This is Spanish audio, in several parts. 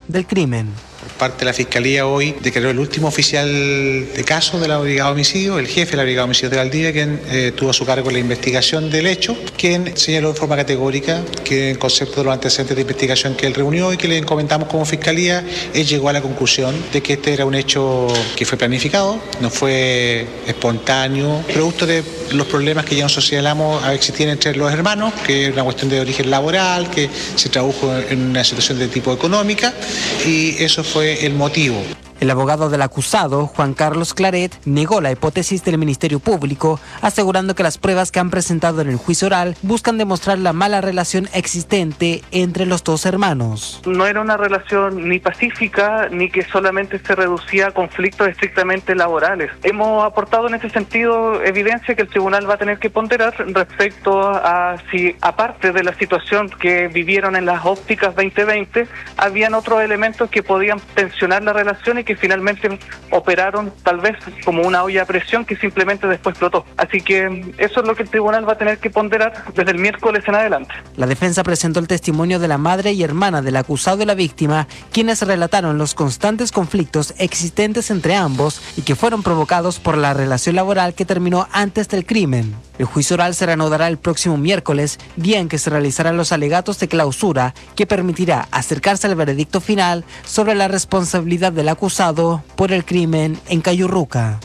del crimen. Por parte de la Fiscalía hoy declaró el último oficial de caso de la Brigada de Homicidio, el jefe de la Brigada de Homicidio de Valdivia, quien tuvo a su cargo la investigación del hecho, quien señaló de forma categórica que el concepto de los antecedentes de investigación que él reunió y que le encomendamos como Fiscalía, él llegó a la conclusión de que este era un hecho que fue planificado, no fue espontáneo, producto de los problemas que ya nosotros señalamos existían entre los hermanos, que es una cuestión de origen laboral, que se tradujo en una situación de tipo económica, y eso fue el motivo. El abogado del acusado, Juan Carlos Claret, negó la hipótesis del Ministerio Público, asegurando que las pruebas que han presentado en el juicio oral buscan demostrar la mala relación existente entre los dos hermanos. No era una relación ni pacífica, ni que solamente se reducía a conflictos estrictamente laborales. Hemos aportado en ese sentido evidencia que el tribunal va a tener que ponderar respecto a si, aparte de la situación que vivieron en las ópticas 2020, habían otros elementos que podían tensionar la relación y que finalmente operaron tal vez como una olla a presión que simplemente después explotó. Así que eso es lo que el tribunal va a tener que ponderar desde el miércoles en adelante. La defensa presentó el testimonio de la madre y hermana del acusado y la víctima, quienes relataron los constantes conflictos existentes entre ambos y que fueron provocados por la relación laboral que terminó antes del crimen. El juicio oral se reanudará el próximo miércoles, día en que se realizarán los alegatos de clausura que permitirá acercarse al veredicto final sobre la responsabilidad del acusado por el crimen en Cayurruca.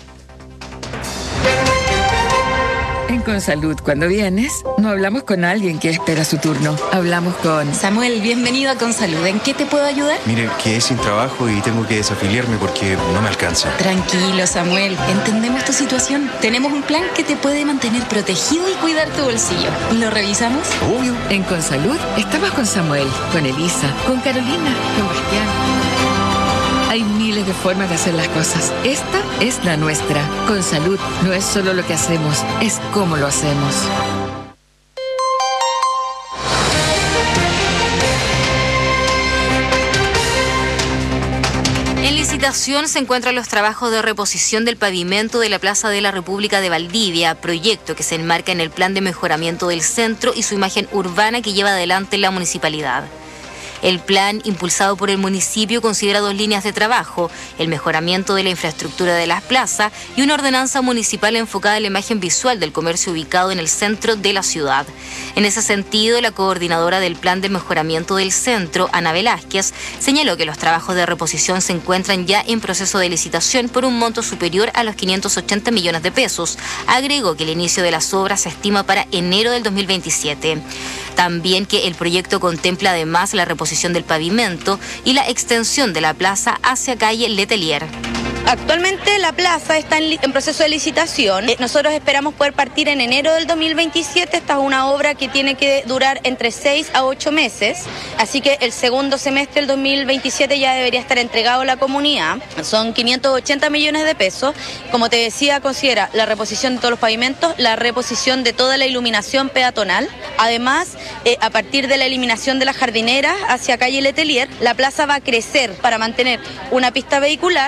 En Consalud, cuando vienes, no hablamos con alguien que espera su turno. Hablamos con... Samuel, bienvenido a Consalud. ¿En qué te puedo ayudar? Mire, quedé sin trabajo y tengo que desafiliarme porque no me alcanza. Tranquilo, Samuel. Entendemos tu situación. Tenemos un plan que te puede mantener protegido y cuidar tu bolsillo. ¿Lo revisamos? Obvio. En Consalud, estamos con Samuel, con Elisa, con Carolina, con Bastián. Hay miles de formas de hacer las cosas. Esta es la nuestra. Consalud no es solo lo que hacemos, es cómo lo hacemos. En licitación se encuentran los trabajos de reposición del pavimento de la Plaza de la República de Valdivia, proyecto que se enmarca en el plan de mejoramiento del centro y su imagen urbana que lleva adelante la municipalidad. El plan, impulsado por el municipio, considera 2 líneas de trabajo: el mejoramiento de la infraestructura de las plazas y una ordenanza municipal enfocada en la imagen visual del comercio ubicado en el centro de la ciudad. En ese sentido, la coordinadora del plan de mejoramiento del centro, Ana Velázquez, señaló que los trabajos de reposición se encuentran ya en proceso de licitación por un monto superior a los 580 millones de pesos. Agregó que el inicio de las obras se estima para enero del 2027. También que el proyecto contempla además la reposición del pavimento y la extensión de la plaza hacia calle Letelier. Actualmente la plaza está en proceso de licitación. Nosotros esperamos poder partir en enero del 2027. Esta es una obra que tiene que durar entre 6 a 8 meses. Así que el segundo semestre del 2027 ya debería estar entregado a la comunidad. Son 580 millones de pesos. Como te decía, considera la reposición de todos los pavimentos, la reposición de toda la iluminación peatonal. Además, a partir de la eliminación de las jardineras hacia calle Letelier, la plaza va a crecer para mantener una pista vehicular.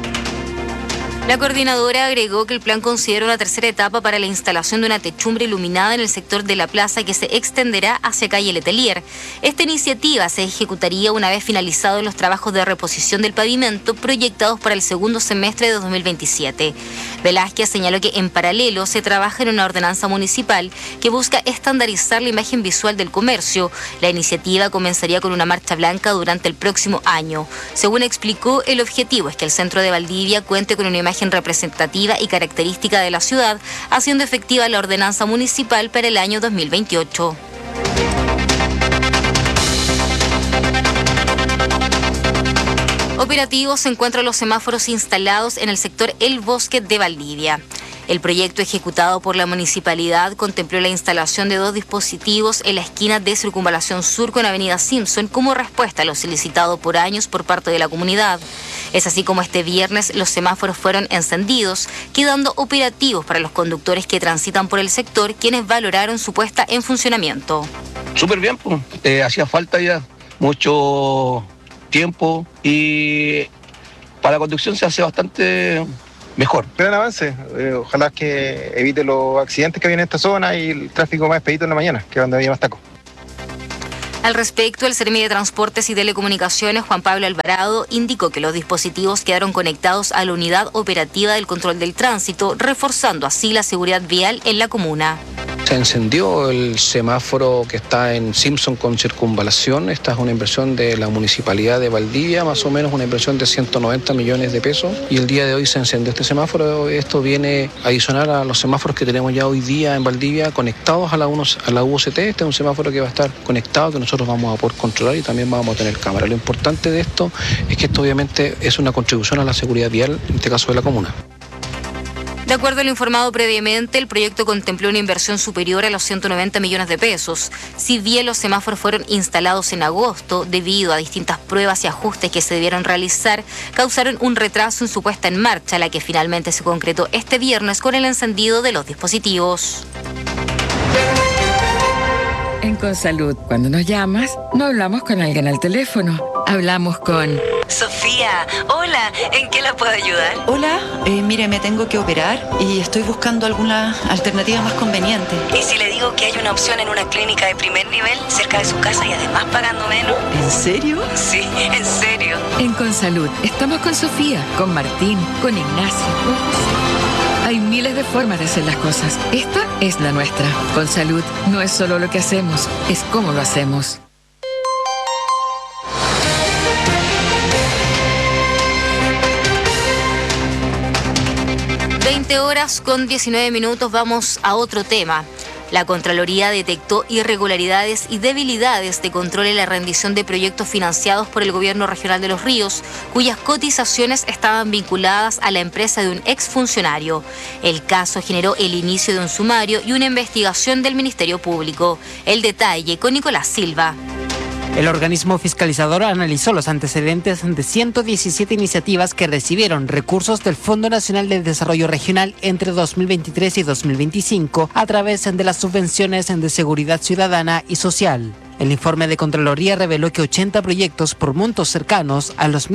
La coordinadora agregó que el plan considera una tercera etapa para la instalación de una techumbre iluminada en el sector de la plaza que se extenderá hacia calle Letelier. Esta iniciativa se ejecutaría una vez finalizados los trabajos de reposición del pavimento proyectados para el segundo semestre de 2027. Velázquez señaló que en paralelo se trabaja en una ordenanza municipal que busca estandarizar la imagen visual del comercio. La iniciativa comenzaría con una marcha blanca durante el próximo año. Según explicó, el objetivo es que el centro de Valdivia cuente con una imagen representativa y característica de la ciudad, haciendo efectiva la ordenanza municipal para el año 2028. Operativos se encuentran los semáforos instalados en el sector El Bosque de Valdivia. El proyecto ejecutado por la municipalidad contempló la instalación de 2 dispositivos en la esquina de Circunvalación Sur con Avenida Simpson como respuesta a lo solicitado por años por parte de la comunidad. Es así como este viernes los semáforos fueron encendidos, quedando operativos para los conductores que transitan por el sector, quienes valoraron su puesta en funcionamiento. Súper bien, pues. Hacía falta ya mucho tiempo y para la conducción se hace bastante mejor. Gran avance. Ojalá que evite los accidentes que había en esta zona y el tráfico más expedito en la mañana, que es donde había más tacos. Al respecto, el Seremi de Transportes y Telecomunicaciones, Juan Pablo Alvarado, indicó que los dispositivos quedaron conectados a la unidad operativa del control del tránsito, reforzando así la seguridad vial en la comuna. Se encendió el semáforo que está en Simpson con circunvalación. Esta es una inversión de la Municipalidad de Valdivia, más o menos una inversión de 190 millones de pesos. Y el día de hoy se encendió este semáforo. Esto viene a adicionar a los semáforos que tenemos ya hoy día en Valdivia conectados a la UOCT. Este es un semáforo que va a estar conectado, que nosotros vamos a poder controlar y también vamos a tener cámara. Lo importante de esto es que esto obviamente es una contribución a la seguridad vial, en este caso de la comuna. De acuerdo a lo informado previamente, el proyecto contempló una inversión superior a los 190 millones de pesos. Si bien los semáforos fueron instalados en agosto, debido a distintas pruebas y ajustes que se debieron realizar, causaron un retraso en su puesta en marcha, la que finalmente se concretó este viernes con el encendido de los dispositivos. En Consalud, cuando nos llamas, no hablamos con alguien al teléfono. Hablamos con... Sofía, hola, ¿en qué la puedo ayudar? Hola, mire, me tengo que operar y estoy buscando alguna alternativa más conveniente. ¿Y si le digo que hay una opción en una clínica de primer nivel, cerca de su casa y además pagando menos? ¿En serio? Sí, en serio. En Consalud, estamos con Sofía, con Martín, con Ignacio, con José. Hay miles de formas de hacer las cosas. Esta es la nuestra. Consalud no es solo lo que hacemos, es cómo lo hacemos. 20:19, vamos a otro tema. La Contraloría detectó irregularidades y debilidades de control en la rendición de proyectos financiados por el Gobierno Regional de Los Ríos, cuyas cotizaciones estaban vinculadas a la empresa de un exfuncionario. El caso generó el inicio de un sumario y una investigación del Ministerio Público. El detalle con Nicolás Silva. El organismo fiscalizador analizó los antecedentes de 117 iniciativas que recibieron recursos del Fondo Nacional de Desarrollo Regional entre 2023 y 2025 a través de las subvenciones de seguridad ciudadana y social. El informe de Contraloría reveló que 80 proyectos por montos cercanos a los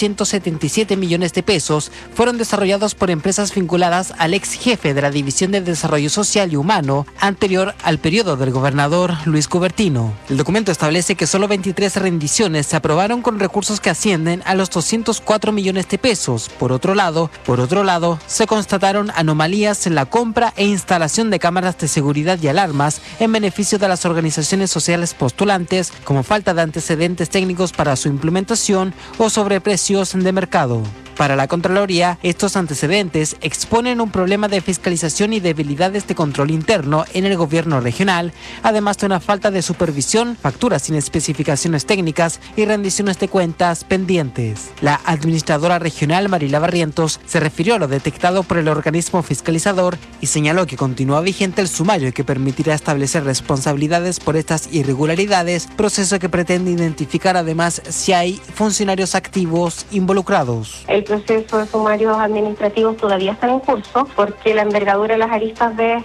1.477 millones de pesos fueron desarrollados por empresas vinculadas al ex jefe de la División de Desarrollo Social y Humano anterior al periodo del gobernador Luis Cubertino. El documento establece que solo 23 rendiciones se aprobaron con recursos que ascienden a los 204 millones de pesos. Por otro lado, se constataron anomalías en la compra e instalación de cámaras de seguridad y alarmas en beneficio de las organizaciones sociales postulantes, como falta de antecedentes técnicos para su implementación o sobreprecios de mercado. Para la Contraloría, estos antecedentes exponen un problema de fiscalización y debilidades de control interno en el gobierno regional, además de una falta de supervisión, facturas sin especificaciones técnicas y rendiciones de cuentas pendientes. La administradora regional Marila Barrientos se refirió a lo detectado por el organismo fiscalizador y señaló que continúa vigente el sumario que permitirá establecer responsabilidades por estas irregularidades, proceso que pretende identificar además si hay funcionarios activos involucrados. El proceso de sumarios administrativos todavía está en curso porque la envergadura de las aristas de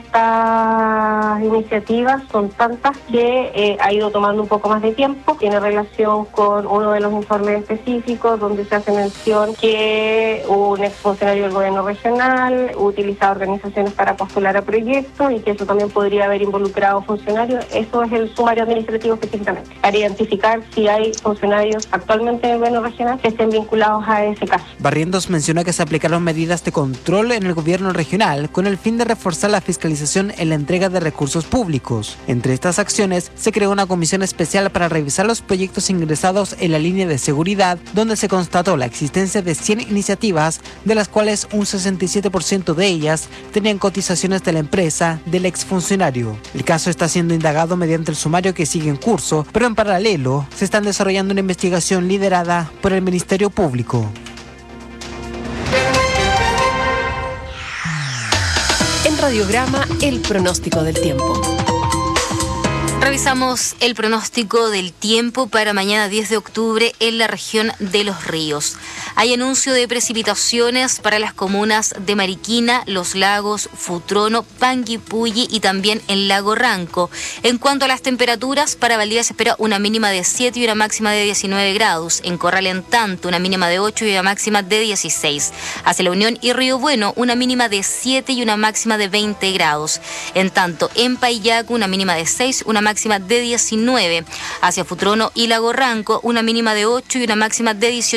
estas iniciativas son tantas que ha ido tomando un poco más de tiempo. Tiene relación con uno de los informes específicos donde se hace mención que un exfuncionario del gobierno regional utiliza organizaciones para postular a proyectos y que eso también podría haber involucrado funcionarios. Eso es el sumario administrativo específicamente, para identificar si hay funcionarios actualmente en el gobierno regional que estén vinculados a ese caso. Barrientos mencionó que se aplicaron medidas de control en el gobierno regional con el fin de reforzar la fiscalización en la entrega de recursos públicos. Entre estas acciones, se creó una comisión especial para revisar los proyectos ingresados en la línea de seguridad, donde se constató la existencia de 100 iniciativas, de las cuales un 67% de ellas tenían cotizaciones de la empresa del exfuncionario. El caso está siendo indagado mediante el sumario que sigue en curso, pero en paralelo se está desarrollando una investigación liderada por el Ministerio Público. En Radiograma, el pronóstico del tiempo. Revisamos el pronóstico del tiempo para mañana 10 de octubre en la región de Los Ríos. Hay anuncio de precipitaciones para las comunas de Mariquina, Los Lagos, Futrono, Panguipulli y también en Lago Ranco. En cuanto a las temperaturas, para Valdivia se espera una mínima de 7 y una máxima de 19 grados. En Corral en tanto, una mínima de 8 y una máxima de 16. Hacia La Unión y Río Bueno, una mínima de 7 y una máxima de 20 grados. En tanto, en Paillaco, una mínima de 6, una máxima máxima de 19. Hacia Futrono y Lago Ranco, una mínima de 8 y una máxima de 18